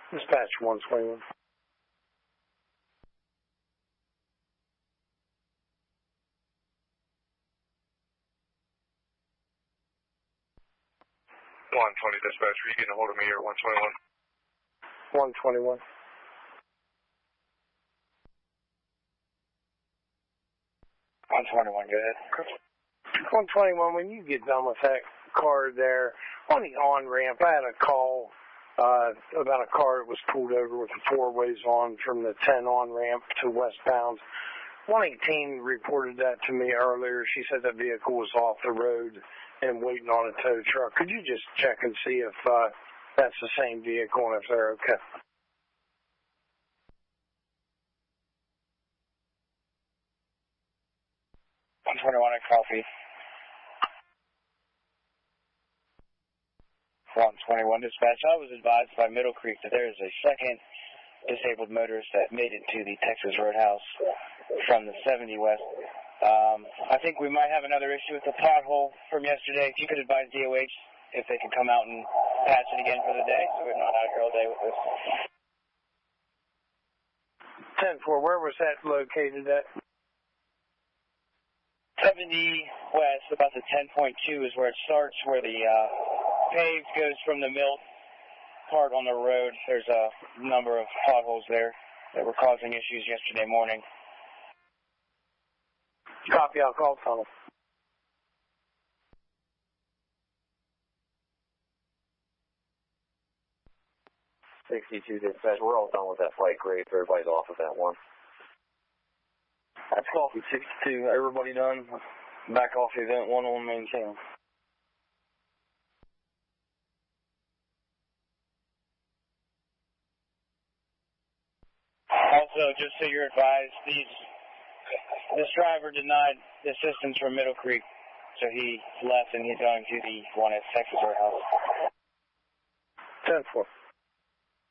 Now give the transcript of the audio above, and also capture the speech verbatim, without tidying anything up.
Dispatch one twenty-one. one twenty dispatch, are you getting a hold of me or one twenty-one? one twenty-one. one twenty-one, go ahead. one twenty-one, when you get done with that car there, on the on-ramp, I had a call uh, about a car that was pulled over with the four ways on from the ten on-ramp to westbound. one eighteen reported that to me earlier. She said that vehicle was off the road and waiting on a tow truck. Could you just check and see if uh, that's the same vehicle and if they're okay? one twenty-one at coffee. one twenty-one dispatch. I was advised by Middle Creek that there is a second disabled motorist that made it to the Texas Roadhouse from the seventy west. Um, I think we might have another issue with the pothole from yesterday. If you could advise D O H if they can come out and patch it again for the day, so we're not out here all day with this. ten four, where was that located at? seventy west, about the ten point two is where it starts, where the uh, paved goes from the mill part on the road. There's a number of potholes there that were causing issues yesterday morning. Copy, I'll call tunnel. sixty-two dispatch, we're all done with that flight grade, so everybody's off of that one. That's coffee sixty-two, everybody done. Back off event one on main channel. Also, just so you're advised, these, this driver denied assistance from Middle Creek, so he left and he's going to the one at Texas Roadhouse. ten four.